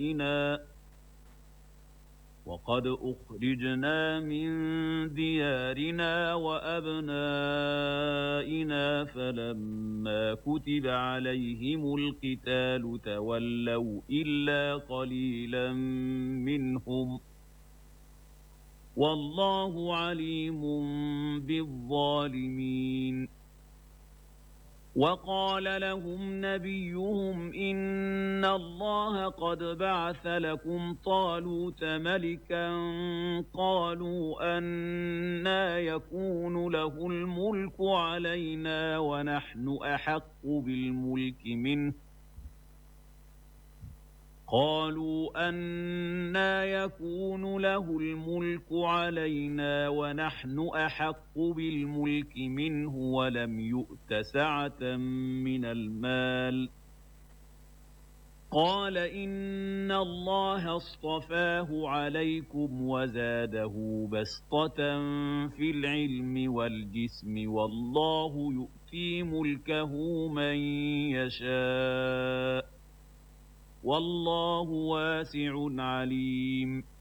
وقد أخرجنا من ديارنا وأبنائنا فلما كتب عليهم القتال تولوا إلا قليلا منهم والله عليم بالظالمين وقال لهم نبيهم إن الله قد بعث لكم طالوت ملكا قالوا أنى يكون له الملك علينا ونحن أحق بالملك منه قالوا أنى يكون له الملك علينا ونحن أحق بالملك منه ولم يؤت سعة من المال قال إن الله اصطفاه عليكم وزاده بسطة في العلم والجسم والله يؤتي ملكه من يشاء والله واسع عليم